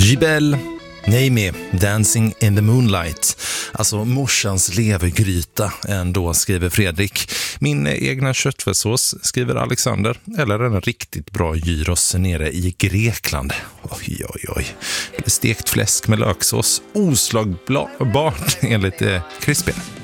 Gibel, Naimi, Dancing in the Moonlight. Alltså morsans levergryta ändå, skriver Fredrik. Min egna köttfärssås, skriver Alexander. Eller en riktigt bra gyros nere i Grekland. Oj, oj, oj. Stekt fläsk med löksås. Oslagbart enligt Crispin.